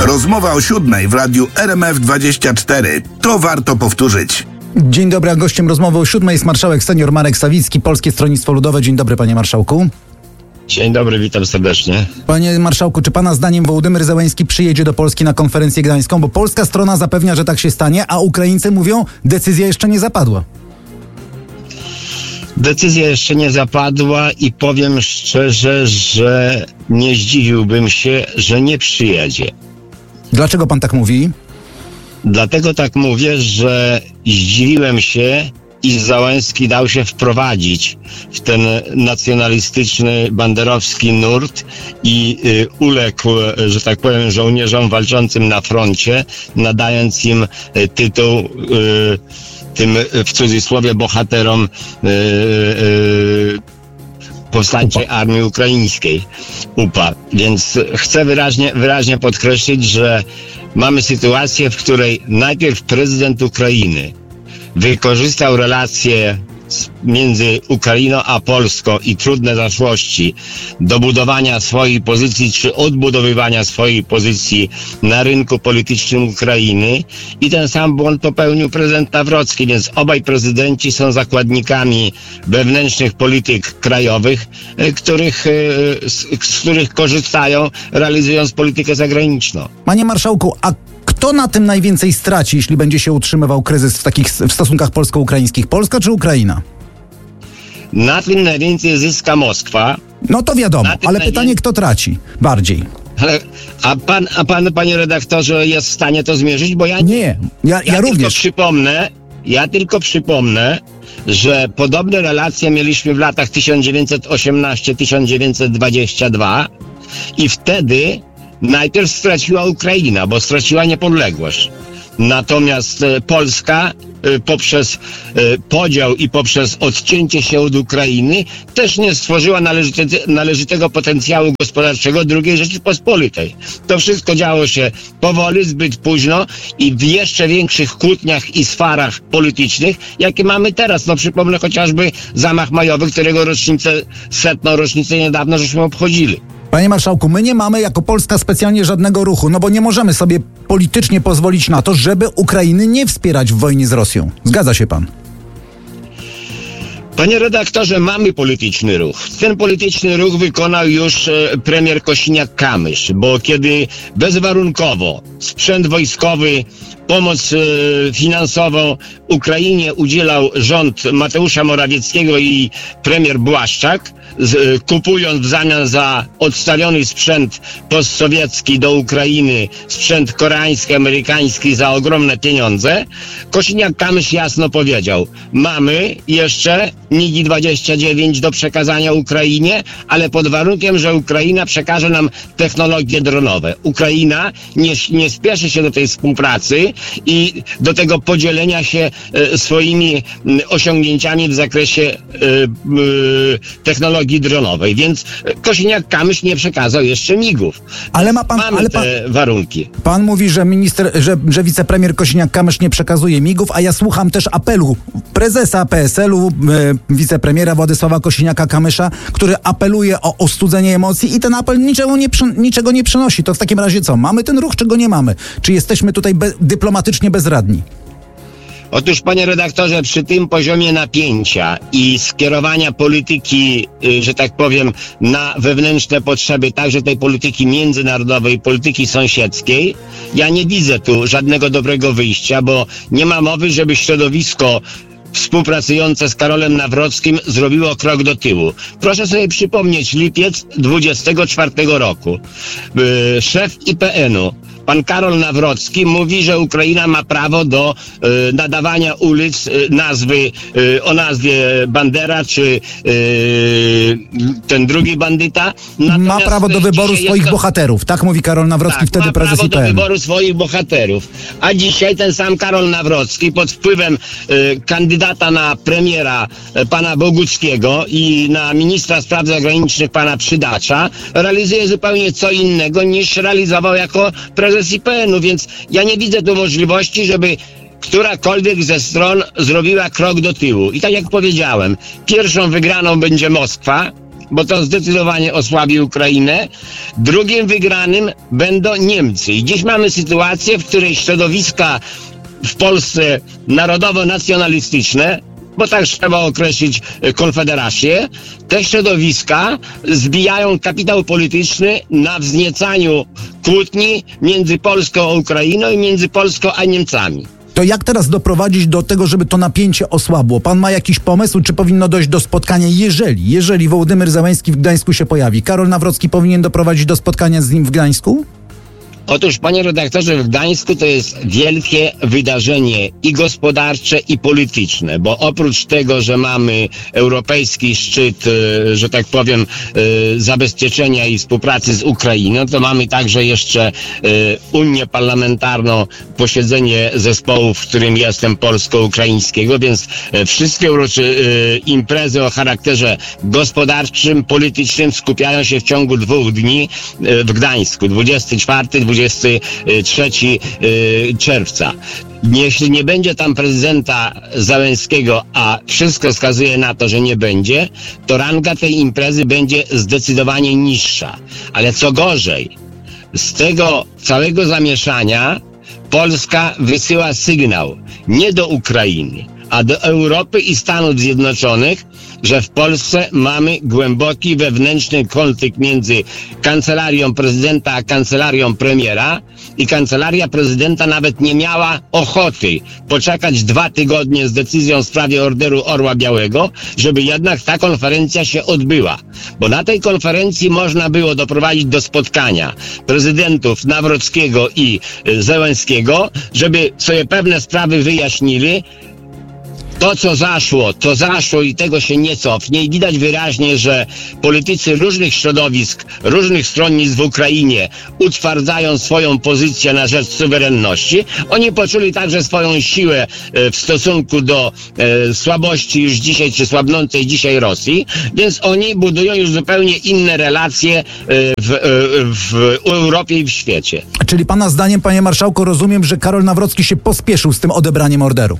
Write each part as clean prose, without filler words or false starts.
Rozmowa o 7:00 w radiu RMF24. To warto powtórzyć. Dzień dobry, a gościem rozmowy o 7:00 jest marszałek senior Marek Sawicki, Polskie Stronnictwo Ludowe. Dzień dobry, panie marszałku. Dzień dobry, witam serdecznie. Panie marszałku, czy pana zdaniem Wołodymyr Zełenski przyjedzie do Polski na konferencję gdańską? Bo polska strona zapewnia, że tak się stanie, a Ukraińcy mówią, decyzja jeszcze nie zapadła. Decyzja jeszcze nie zapadła i powiem szczerze, że nie zdziwiłbym się, że nie przyjedzie. Dlaczego pan tak mówi? Dlatego tak mówię, że zdziwiłem się, iż Zełenski dał się wprowadzić w ten nacjonalistyczny, banderowski nurt i uległ, że tak powiem, żołnierzom walczącym na froncie, nadając im tytuł tym w cudzysłowie bohaterom powstańczej armii ukraińskiej UPA. Więc chcę wyraźnie podkreślić, że mamy sytuację, w której najpierw prezydent Ukrainy wykorzystał relacje między Ukrainą a Polską i trudne zaszłości do budowania swojej pozycji czy odbudowywania swojej pozycji na rynku politycznym Ukrainy i ten sam błąd popełnił prezydent Nawrocki, więc obaj prezydenci są zakładnikami wewnętrznych polityk krajowych, z których korzystają, realizując politykę zagraniczną. Panie marszałku, a kto na tym najwięcej straci, jeśli będzie się utrzymywał kryzys w stosunkach polsko-ukraińskich? Polska czy Ukraina? Na tym najwięcej zyska Moskwa. No to wiadomo, ale pytanie, kto traci bardziej? A pan, panie redaktorze, jest w stanie to zmierzyć? Bo ja nie. Ja również. Ja tylko przypomnę, że podobne relacje mieliśmy w latach 1918-1922 i wtedy najpierw straciła Ukraina, bo straciła niepodległość. Natomiast Polska poprzez podział i poprzez odcięcie się od Ukrainy też nie stworzyła należytego potencjału gospodarczego II Rzeczypospolitej. To wszystko działo się powoli, zbyt późno i w jeszcze większych kłótniach i sferach politycznych, jakie mamy teraz. No przypomnę chociażby zamach majowy, którego setną rocznicę niedawno żeśmy obchodzili. Panie marszałku, my nie mamy jako Polska specjalnie żadnego ruchu, no bo nie możemy sobie politycznie pozwolić na to, żeby Ukrainy nie wspierać w wojnie z Rosją. Zgadza się pan? Panie redaktorze, mamy polityczny ruch. Ten polityczny ruch wykonał już premier Kosiniak-Kamysz, bo kiedy bezwarunkowo sprzęt wojskowy, pomoc finansową Ukrainie udzielał rząd Mateusza Morawieckiego i premier Błaszczak, kupując w zamian za odstawiony sprzęt postsowiecki do Ukrainy, sprzęt koreański, amerykański za ogromne pieniądze, Kosiniak-Kamysz jasno powiedział: mamy jeszcze MiG-29 do przekazania Ukrainie, ale pod warunkiem, że Ukraina przekaże nam technologie dronowe. Ukraina nie spieszy się do tej współpracy i do tego podzielenia się swoimi osiągnięciami w zakresie technologii dronowej, więc Kosiniak-Kamysz nie przekazał jeszcze MiG-ów. Ale ma pan, mamy te warunki. Pan mówi, że że wicepremier Kosiniak-Kamysz nie przekazuje MiG-ów, a ja słucham też apelu prezesa PSL-u, wicepremiera Władysława Kosiniaka-Kamysza, który apeluje o ostudzenie emocji i ten apel niczego nie przynosi. To w takim razie co? Mamy ten ruch, czego nie mamy? Czy jesteśmy tutaj dyplomatycznie bezradni? Otóż, panie redaktorze, przy tym poziomie napięcia i skierowania polityki, że tak powiem, na wewnętrzne potrzeby, także tej polityki międzynarodowej, polityki sąsiedzkiej, ja nie widzę tu żadnego dobrego wyjścia, bo nie ma mowy, żeby środowisko współpracujące z Karolem Nawrockim zrobiło krok do tyłu. Proszę sobie przypomnieć lipiec 24 roku. Szef IPN-u, pan Karol Nawrocki, mówi, że Ukraina ma prawo do nadawania ulic o nazwie Bandera, czy ten drugi bandyta. Ma prawo do wyboru swoich bohaterów. Tak mówi Karol Nawrocki, wtedy prezes IPN. Ma prawo do wyboru swoich bohaterów. A dzisiaj ten sam Karol Nawrocki pod wpływem kandydata na premiera pana Boguckiego i na ministra spraw zagranicznych pana Przydacza realizuje zupełnie co innego niż realizował jako prezes IPN-u, więc ja nie widzę tu możliwości, żeby którakolwiek ze stron zrobiła krok do tyłu. I tak jak powiedziałem, pierwszą wygraną będzie Moskwa, bo to zdecydowanie osłabi Ukrainę. Drugim wygranym będą Niemcy. I dziś mamy sytuację, w której środowiska w Polsce narodowo-nacjonalistyczne, bo tak trzeba określić Konfederację, te środowiska zbijają kapitał polityczny na wzniecaniu kłótni między Polską a Ukrainą i między Polską a Niemcami. To jak teraz doprowadzić do tego, żeby to napięcie osłabło? Pan ma jakiś pomysł, czy powinno dojść do spotkania, jeżeli Wołodymyr Zełenski w Gdańsku się pojawi? Karol Nawrocki powinien doprowadzić do spotkania z nim w Gdańsku? Otóż, panie redaktorze, w Gdańsku to jest wielkie wydarzenie i gospodarcze, i polityczne, bo oprócz tego, że mamy europejski szczyt, że tak powiem, zabezpieczenia i współpracy z Ukrainą, to mamy także jeszcze Unię Parlamentarną, posiedzenie zespołu, w którym jestem, polsko-ukraińskiego, więc wszystkie imprezy o charakterze gospodarczym, politycznym skupiają się w ciągu 2 dni w Gdańsku, 24-23 czerwca. Jeśli nie będzie tam prezydenta Zełenskiego, a wszystko wskazuje na to, że nie będzie, to ranga tej imprezy będzie zdecydowanie niższa. Ale co gorzej, z tego całego zamieszania Polska wysyła sygnał nie do Ukrainy, a do Europy i Stanów Zjednoczonych, że w Polsce mamy głęboki wewnętrzny konflikt między kancelarią prezydenta a kancelarią premiera i kancelaria prezydenta nawet nie miała ochoty poczekać 2 tygodnie z decyzją w sprawie Orderu Orła Białego, żeby jednak ta konferencja się odbyła. Bo na tej konferencji można było doprowadzić do spotkania prezydentów Nawrockiego i Zełenskiego, żeby sobie pewne sprawy wyjaśnili. To, co zaszło i tego się nie cofnie. I widać wyraźnie, że politycy różnych środowisk, różnych stronnictw w Ukrainie utwardzają swoją pozycję na rzecz suwerenności. Oni poczuli także swoją siłę w stosunku do słabości już dzisiaj, czy dzisiaj Rosji, więc oni budują już zupełnie inne relacje w Europie i w świecie. Czyli pana zdaniem, panie marszałku, rozumiem, że Karol Nawrocki się pospieszył z tym odebraniem orderu.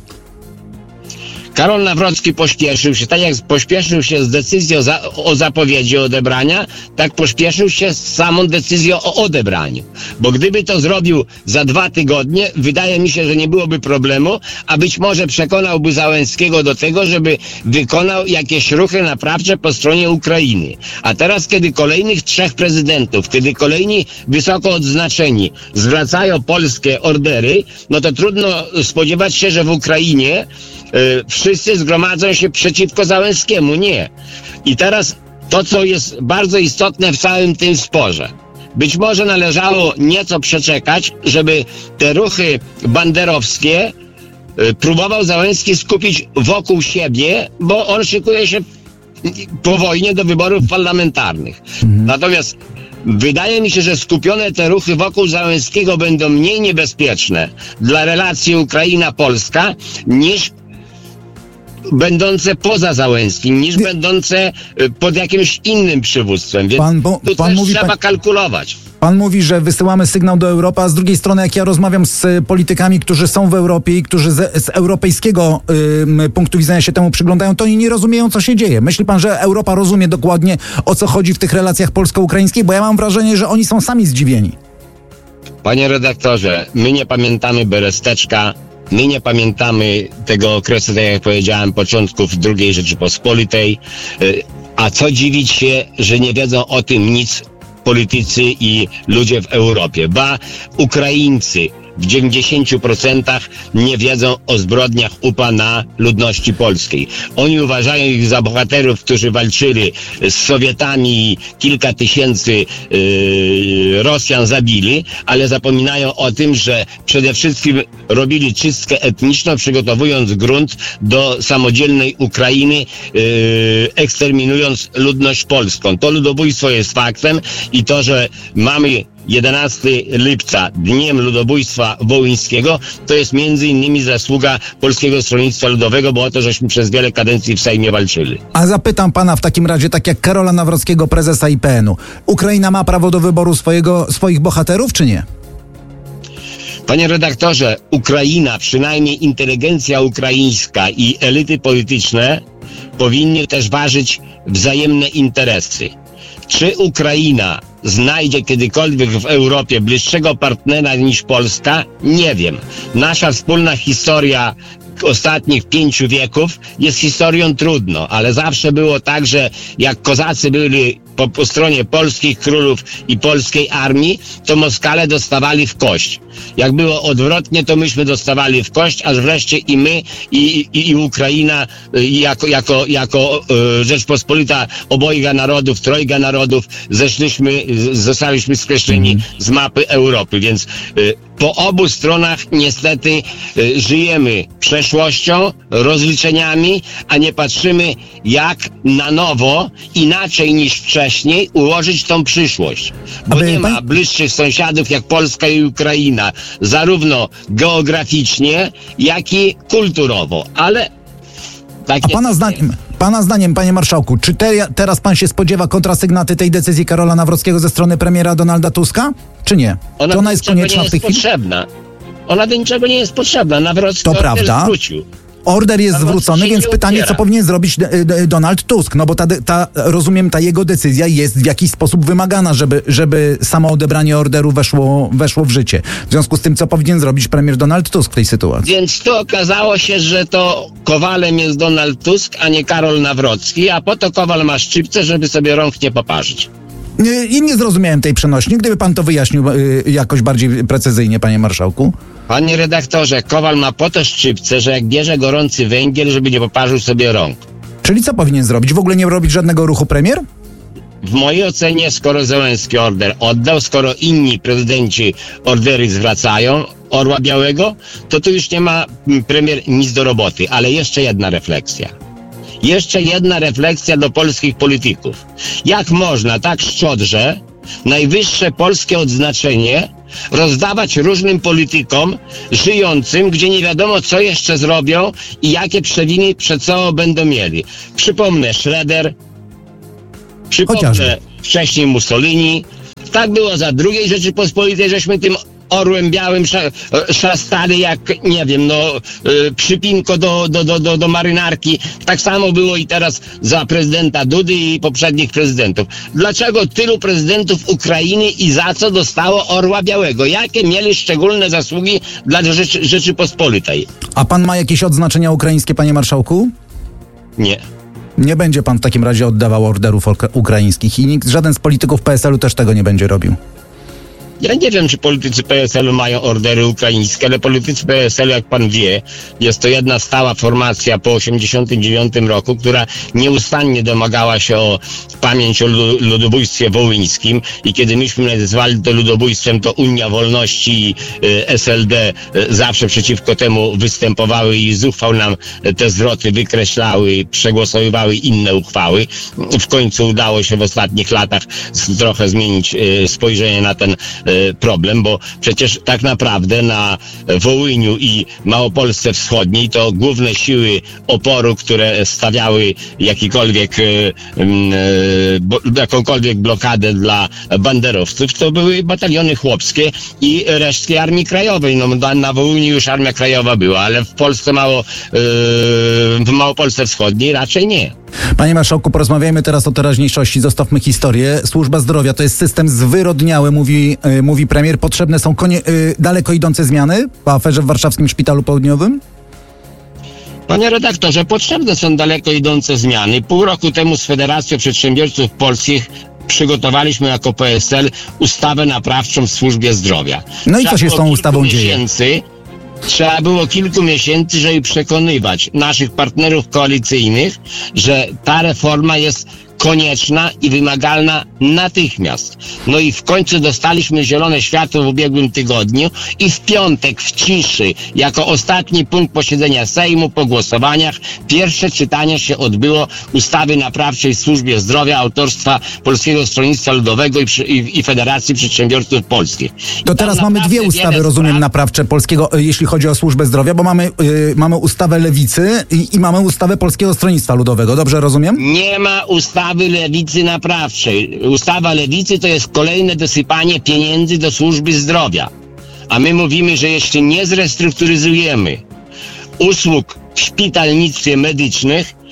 Karol Nawrocki pośpieszył się, tak jak pośpieszył się z decyzją o zapowiedzi odebrania, tak pośpieszył się z samą decyzją o odebraniu. Bo gdyby to zrobił za 2 tygodnie, wydaje mi się, że nie byłoby problemu, a być może przekonałby Zełenskiego do tego, żeby wykonał jakieś ruchy naprawcze po stronie Ukrainy. A teraz, kiedy kolejnych 3 prezydentów, kiedy kolejni wysoko odznaczeni zwracają polskie ordery, no to trudno spodziewać się, że w Ukrainie wszyscy zgromadzą się przeciwko Zełenskiemu. Nie. I teraz to, co jest bardzo istotne w całym tym sporze. Być może należało nieco przeczekać, żeby te ruchy banderowskie próbował Zełenski skupić wokół siebie, bo on szykuje się po wojnie do wyborów parlamentarnych. Natomiast wydaje mi się, że skupione te ruchy wokół Zełenskiego będą mniej niebezpieczne dla relacji Ukraina-Polska niż będące poza Zełenskim, niż będące pod jakimś innym przywództwem. Więc trzeba kalkulować. Pan mówi, że wysyłamy sygnał do Europy, a z drugiej strony, jak ja rozmawiam z politykami, którzy są w Europie i którzy z europejskiego punktu widzenia się temu przyglądają, to oni nie rozumieją, co się dzieje. Myśli pan, że Europa rozumie dokładnie, o co chodzi w tych relacjach polsko-ukraińskich? Bo ja mam wrażenie, że oni są sami zdziwieni. Panie redaktorze, my nie pamiętamy Beresteczka, my nie pamiętamy tego okresu, tak jak powiedziałem, początków II Rzeczypospolitej, a co dziwić się, że nie wiedzą o tym nic politycy i ludzie w Europie. Ba, Ukraińcy w 90% nie wiedzą o zbrodniach UPA na ludności polskiej. Oni uważają ich za bohaterów, którzy walczyli z Sowietami i kilka tysięcy Rosjan zabili, ale zapominają o tym, że przede wszystkim robili czystkę etniczną, przygotowując grunt do samodzielnej Ukrainy, eksterminując ludność polską. To ludobójstwo jest faktem i to, że mamy 11 lipca, Dniem Ludobójstwa Wołyńskiego, to jest między innymi zasługa Polskiego Stronnictwa Ludowego, bo o to, żeśmy przez wiele kadencji w Sejmie walczyli. A zapytam pana w takim razie, tak jak Karola Nawrockiego, prezesa IPN-u. Ukraina ma prawo do wyboru swoich bohaterów, czy nie? Panie redaktorze, Ukraina, przynajmniej inteligencja ukraińska i elity polityczne powinny też ważyć wzajemne interesy. Czy Ukraina znajdzie kiedykolwiek w Europie bliższego partnera niż Polska? Nie wiem. Nasza wspólna historia ostatnich 5 wieków jest historią trudną, ale zawsze było tak, że jak kozacy byli po stronie polskich królów i polskiej armii, to Moskale dostawali w kość. Jak było odwrotnie, to myśmy dostawali w kość, aż wreszcie i my, i Ukraina jako Rzeczpospolita obojga narodów, trojga narodów, zostaliśmy skreśleni z mapy Europy, więc po obu stronach niestety żyjemy przeszłością, rozliczeniami, a nie patrzymy, jak na nowo, inaczej niż wcześniej, ułożyć tą przyszłość. Bo nie ma bliższych sąsiadów jak Polska i Ukraina, zarówno geograficznie, jak i kulturowo, ale tak a pana zdaniem, panie marszałku, czy teraz pan się spodziewa kontrasygnaty tej decyzji Karola Nawrockiego ze strony premiera Donalda Tuska, czy nie? Czy ona jest konieczna w tej chwili? Ona do niczego nie jest potrzebna. Nawrocki to prawda. Zwrócił. Order jest zwrócony, więc pytanie, co powinien zrobić Donald Tusk? No bo rozumiem, ta jego decyzja jest w jakiś sposób wymagana, żeby samo odebranie orderu weszło w życie. W związku z tym, co powinien zrobić premier Donald Tusk w tej sytuacji? Więc tu okazało się, że to Kowalem jest Donald Tusk, a nie Karol Nawrocki, a po to Kowal ma szczypce, żeby sobie rąk nie poparzyć. I nie zrozumiałem tej przenośni. Gdyby pan to wyjaśnił jakoś bardziej precyzyjnie, panie marszałku. Panie redaktorze, Kowal ma po to szczypce, że jak bierze gorący węgiel, żeby nie poparzył sobie rąk. Czyli co powinien zrobić? W ogóle nie robić żadnego ruchu premier? W mojej ocenie, skoro Zełenski order oddał, skoro inni prezydenci ordery zwracają, Orła Białego, to tu już nie ma premier nic do roboty. Ale jeszcze jedna refleksja. Jeszcze jedna refleksja do polskich polityków. Jak można tak szczodrze najwyższe polskie odznaczenie rozdawać różnym politykom żyjącym, gdzie nie wiadomo, co jeszcze zrobią i jakie przewiny przed sobą będą mieli. Przypomnę Schroeder, przypomnę wcześniej Mussolini. Tak było za II Rzeczypospolitej, żeśmy tym orłem białym szastali jak, nie wiem, przypinko do marynarki. Tak samo było i teraz za prezydenta Dudy i poprzednich prezydentów. Dlaczego tylu prezydentów Ukrainy i za co dostało Orła Białego? Jakie mieli szczególne zasługi dla Rzeczypospolitej? A pan ma jakieś odznaczenia ukraińskie, panie marszałku? Nie. Nie będzie pan w takim razie oddawał orderów ukraińskich i żaden z polityków PSL-u też tego nie będzie robił. Ja nie wiem, czy politycy PSL-u mają ordery ukraińskie, ale politycy PSL-u, jak pan wie, jest to jedna stała formacja po 1989 roku, która nieustannie domagała się o pamięć o ludobójstwie wołyńskim i kiedy myśmy nazwali to ludobójstwem, to Unia Wolności i SLD zawsze przeciwko temu występowały i z uchwał nam te zwroty wykreślały, przegłosowywały inne uchwały. W końcu udało się w ostatnich latach trochę zmienić spojrzenie na ten problem, bo przecież tak naprawdę na Wołyniu i Małopolsce Wschodniej to główne siły oporu, które stawiały jakąkolwiek blokadę dla banderowców, to były bataliony chłopskie i resztki Armii Krajowej. Na Wołyniu już Armia Krajowa była, ale w Polsce w Małopolsce Wschodniej raczej nie. Panie marszałku, porozmawiajmy teraz o teraźniejszości, zostawmy historię. Służba zdrowia to jest system zwyrodniały, mówi premier. Potrzebne są daleko idące zmiany po aferze w warszawskim Szpitalu Południowym? Panie redaktorze, potrzebne są daleko idące zmiany. Pół roku temu z Federacją Przedsiębiorców Polskich przygotowaliśmy jako PSL ustawę naprawczą w służbie zdrowia. No i co się z tą ustawą dzieje? Trzeba było kilku miesięcy, żeby przekonywać naszych partnerów koalicyjnych, że ta reforma jest konieczna i wymagalna natychmiast. No i w końcu dostaliśmy zielone światło w ubiegłym tygodniu i w piątek w ciszy, jako ostatni punkt posiedzenia Sejmu po głosowaniach, pierwsze czytanie się odbyło ustawy naprawczej w służbie zdrowia autorstwa Polskiego Stronnictwa Ludowego i Federacji Przedsiębiorców Polskich. To teraz mamy dwie ustawy, rozumiem, naprawcze polskiego, jeśli chodzi o służbę zdrowia, bo mamy ustawę Lewicy i mamy ustawę Polskiego Stronnictwa Ludowego. Dobrze rozumiem? Nie ma ustawy Lewicy naprawczej. Ustawa Lewicy to jest kolejne dosypanie pieniędzy do służby zdrowia. A my mówimy, że jeśli nie zrestrukturyzujemy usług w szpitalnictwie medycznych,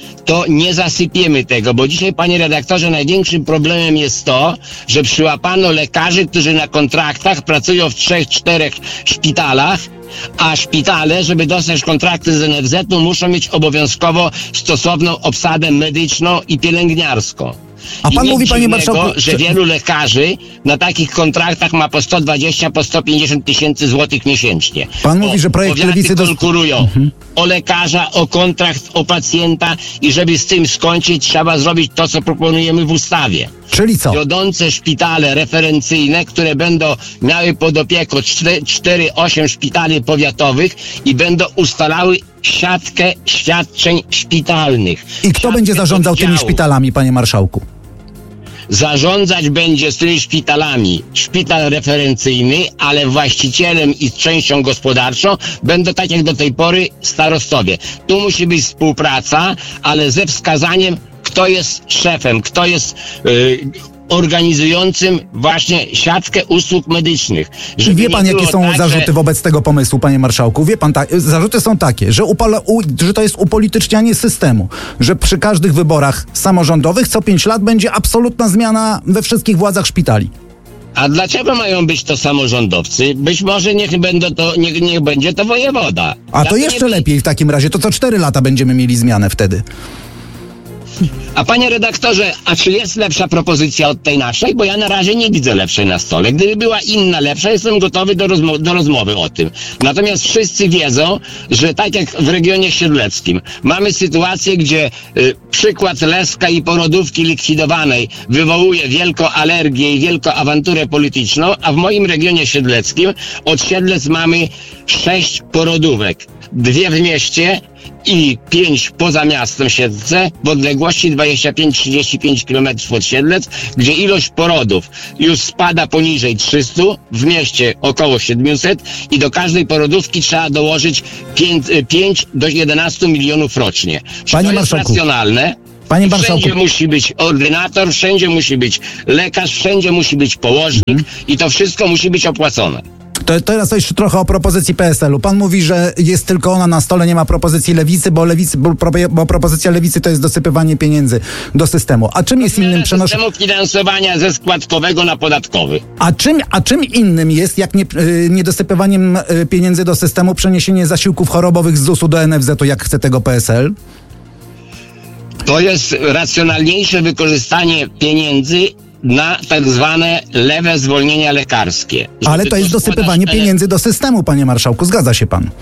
to nie zasypiemy tego, bo dzisiaj, panie redaktorze, największym problemem jest to, że przyłapano lekarzy, którzy na kontraktach pracują w 3-4 szpitalach, a szpitale, żeby dostać kontrakty z NFZ-u, muszą mieć obowiązkowo stosowną obsadę medyczną i pielęgniarską. A pan mówi, panie marszałku, że wielu lekarzy na takich kontraktach ma po 120, po 150 tysięcy złotych miesięcznie. Pan mówi, że projekt Lewicy konkurują o lekarza, o kontrakt, o pacjenta i żeby z tym skończyć, trzeba zrobić to, co proponujemy w ustawie. Czyli co? Wiodące szpitale referencyjne, które będą miały pod opieką 4-8 szpitali powiatowych i będą ustalały siatkę świadczeń szpitalnych. I kto będzie zarządzał tymi szpitalami, panie marszałku? Zarządzać będzie z tymi szpitalami szpital referencyjny, ale właścicielem i częścią gospodarczą będą, tak jak do tej pory, starostowie. Tu musi być współpraca, ale ze wskazaniem, kto jest szefem, kto jest organizującym właśnie siatkę usług medycznych. Wie pan, jakie są tak, zarzuty wobec tego pomysłu, panie marszałku? Wie pan, zarzuty są takie, że to jest upolitycznianie systemu, że przy każdych wyborach samorządowych co 5 lat będzie absolutna zmiana we wszystkich władzach szpitali. A dlaczego mają być to samorządowcy? Być może niech będzie to wojewoda. A to jeszcze lepiej w takim razie, to co 4 lata będziemy mieli zmianę wtedy. A panie redaktorze, a czy jest lepsza propozycja od tej naszej? Bo ja na razie nie widzę lepszej na stole. Gdyby była inna, lepsza, jestem gotowy do rozmowy o tym. Natomiast wszyscy wiedzą, że tak jak w regionie siedleckim mamy sytuację, gdzie przykład Leska i porodówki likwidowanej wywołuje wielką alergię i wielką awanturę polityczną, a w moim regionie siedleckim od Siedlec mamy 6 porodówek. 2 w mieście i 5 poza miastem Siedlce w odległości 25-35 km od Siedlec, gdzie ilość porodów już spada poniżej 300, w mieście około 700 i do każdej porodówki trzeba dołożyć 5 do 11 milionów rocznie. Panie to marszałku, jest racjonalne? Panie marszałku, wszędzie musi być ordynator, wszędzie musi być lekarz, wszędzie musi być położnik i to wszystko musi być opłacone. To teraz jeszcze trochę o propozycji PSL-u. Pan mówi, że jest tylko ona na stole, nie ma propozycji Lewicy, bo propozycja Lewicy to jest dosypywanie pieniędzy do systemu. A czym jest innym systemu finansowania ze składkowego na podatkowy? A czym innym jest, jak niedosypywaniem pieniędzy do systemu, przeniesienie zasiłków chorobowych z ZUS-u do NFZ-u, jak chce tego PSL? To jest racjonalniejsze wykorzystanie pieniędzy na tak zwane lewe zwolnienia lekarskie. Ale to jest dosypywanie pieniędzy do systemu, panie marszałku. Zgadza się pan?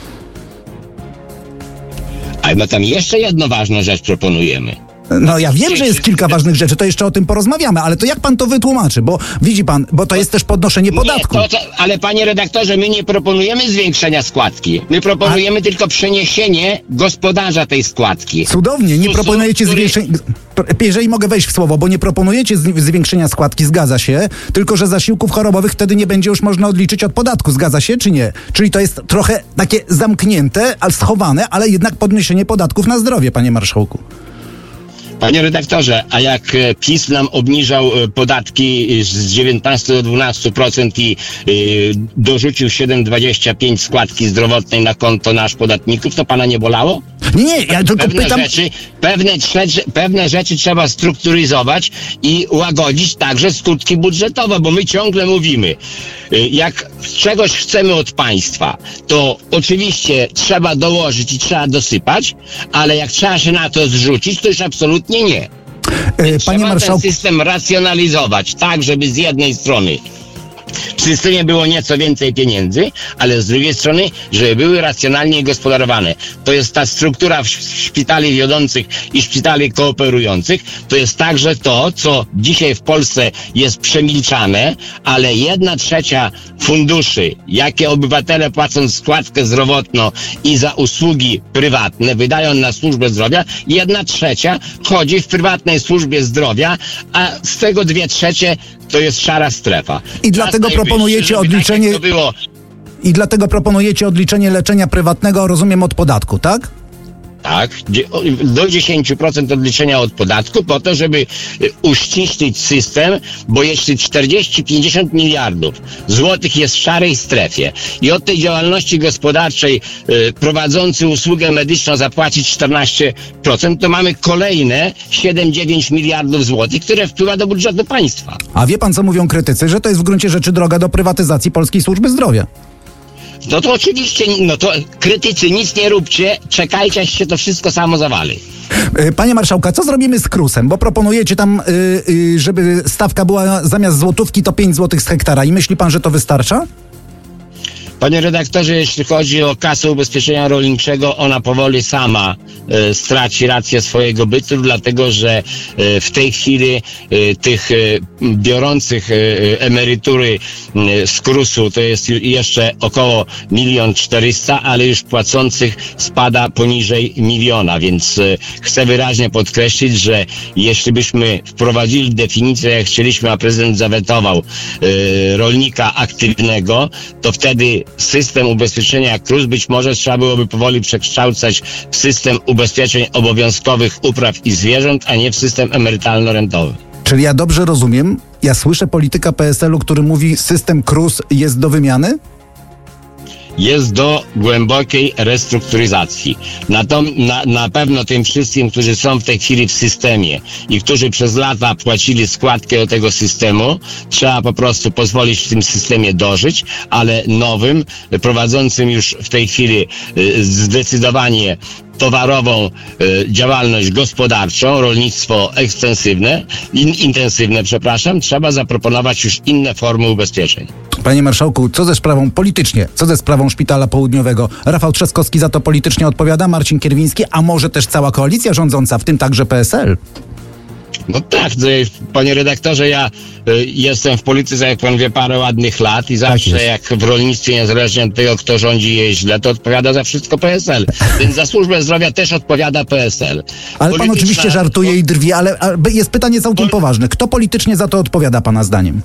Ale my tam jeszcze jedną ważną rzecz proponujemy. No ja wiem, że jest kilka ważnych rzeczy, to jeszcze o tym porozmawiamy, ale to jak pan to wytłumaczy? Bo widzi pan, bo to jest też podnoszenie podatku. Ale panie redaktorze, my nie proponujemy zwiększenia składki. My proponujemy tylko przeniesienie gospodarza tej składki. Cudownie, nie proponujecie zwiększenia... Jeżeli mogę wejść w słowo, bo nie proponujecie zwiększenia składki, zgadza się, tylko że zasiłków chorobowych wtedy nie będzie już można odliczyć od podatku, zgadza się czy nie? Czyli to jest trochę takie zamknięte, schowane, ale jednak podniesienie podatków na zdrowie, panie marszałku. Panie redaktorze, a jak PiS nam obniżał podatki z 19 do 12% i dorzucił 7,25 składki zdrowotnej na konto nasz podatników, to pana nie bolało? Nie, ja tylko pytam... Pewne rzeczy trzeba strukturyzować i łagodzić także skutki budżetowe, bo my ciągle mówimy, jak czegoś chcemy od państwa, to oczywiście trzeba dołożyć i trzeba dosypać, ale jak trzeba się na to zrzucić, to już absolutnie nie. Panie marszałku, ten system racjonalizować tak, żeby z jednej strony w systemie było nieco więcej pieniędzy, ale z drugiej strony, żeby były racjonalnie gospodarowane. To jest ta struktura szpitali wiodących i szpitali kooperujących. To jest także to, co dzisiaj w Polsce jest przemilczane, ale 1/3 funduszy, jakie obywatele płacąc składkę zdrowotną i za usługi prywatne wydają na służbę zdrowia, 1/3 chodzi w prywatnej służbie zdrowia, a z tego 2/3 to jest szara strefa. I dlatego proponujecie odliczenie... Tak było. I dlatego proponujecie odliczenie leczenia prywatnego, rozumiem, od podatku, tak? tak, do 10% odliczenia od podatku po to, żeby uściślić system, bo jeśli 40-50 miliardów złotych jest w szarej strefie i od tej działalności gospodarczej prowadzący usługę medyczną zapłacić 14%, to mamy kolejne 7-9 miliardów złotych, które wpływa do budżetu państwa. A wie pan, co mówią krytycy? Że to jest w gruncie rzeczy droga do prywatyzacji polskiej służby zdrowia. No to oczywiście, no to krytycy, nic nie róbcie, czekajcie, aż się to wszystko samo zawali. Panie marszałku, co zrobimy z KRUS-em? Bo proponujecie tam, żeby stawka była zamiast złotówki to 5 złotych z hektara. I myśli pan, że to wystarcza? Panie redaktorze, jeśli chodzi o kasę ubezpieczenia rolniczego, ona powoli sama straci rację swojego bytu, dlatego że w tej chwili tych biorących emerytury z KRUS-u to jest jeszcze około 1 400 000, ale już płacących spada poniżej 1 000 000, więc chcę wyraźnie podkreślić, że jeśli byśmy wprowadzili definicję, jak chcieliśmy, a prezydent zawetował rolnika aktywnego, to wtedy system ubezpieczenia KRUS być może trzeba byłoby powoli przekształcać w system ubezpieczeń obowiązkowych upraw i zwierząt, a nie w system emerytalno-rentowy. Czyli ja dobrze rozumiem, ja słyszę polityka PSL-u, który mówi, system KRUS jest do wymiany? Jest do głębokiej restrukturyzacji. Na pewno tym wszystkim, którzy są w tej chwili w systemie i którzy przez lata płacili składkę do tego systemu, trzeba po prostu pozwolić w tym systemie dożyć, ale nowym, prowadzącym już w tej chwili zdecydowanie towarową działalność gospodarczą, rolnictwo intensywne, trzeba zaproponować już inne formy ubezpieczeń. Panie marszałku, co ze sprawą politycznie, co ze sprawą Szpitala Południowego? Rafał Trzaskowski za to politycznie odpowiada, Marcin Kierwiński, a może też cała koalicja rządząca, w tym także PSL? No tak, panie redaktorze, ja jestem w polityce, jak pan wie, parę ładnych lat i zawsze jak w rolnictwie, niezależnie od tego, kto rządzi, jest źle, to odpowiada za wszystko PSL. Więc za służbę zdrowia też odpowiada PSL. Ale pan oczywiście żartuje i drwi, ale jest pytanie całkiem poważne. Kto politycznie za to odpowiada pana zdaniem?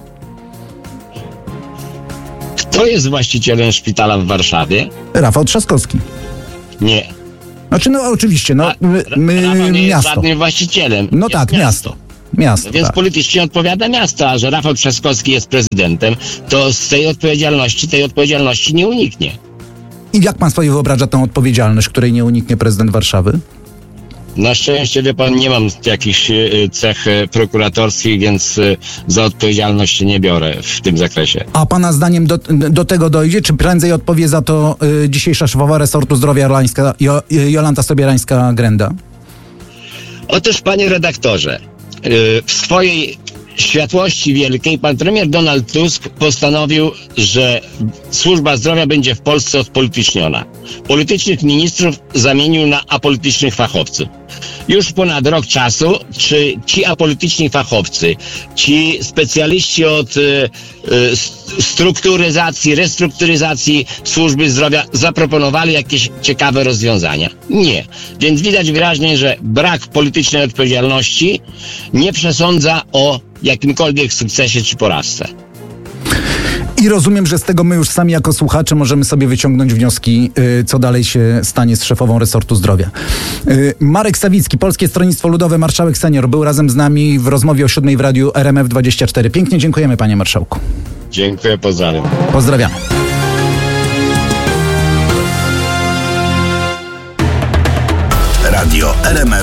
Kto jest właścicielem szpitala w Warszawie? Rafał Trzaskowski. Nie. Znaczy, no oczywiście, no Rafał nie jest miasto. żadnym właścicielem. No jest tak, miasto. Więc tak. politycznie odpowiada miasto, a że Rafał Trzaskowski jest prezydentem, to z tej odpowiedzialności nie uniknie. I jak pan sobie wyobraża tę odpowiedzialność, której nie uniknie prezydent Warszawy? Na szczęście, wie pan, nie mam jakichś cech prokuratorskich, więc za odpowiedzialność się nie biorę w tym zakresie. A pana zdaniem do tego dojdzie? Czy prędzej odpowie za to dzisiejsza szefowa resortu zdrowia Jolanta Sobierańska-Grenda? Otóż, panie redaktorze, w swojej światłości wielkiej pan premier Donald Tusk postanowił, że służba zdrowia będzie w Polsce odpolityczniona. Politycznych ministrów zamienił na apolitycznych fachowców. Już ponad rok czasu, czy ci apolityczni fachowcy, ci specjaliści od strukturyzacji, restrukturyzacji służby zdrowia zaproponowali jakieś ciekawe rozwiązania? Nie. Więc widać wyraźnie, że brak politycznej odpowiedzialności nie przesądza o jakimkolwiek sukcesie czy porażce. I rozumiem, że z tego my już sami jako słuchacze możemy sobie wyciągnąć wnioski, co dalej się stanie z szefową resortu zdrowia. Marek Sawicki, Polskie Stronnictwo Ludowe, marszałek senior, był razem z nami w rozmowie o 7 w radiu RMF24. Pięknie dziękujemy, panie marszałku. Dziękuję, pozdrawiam. Pozdrawiamy. Radio RMF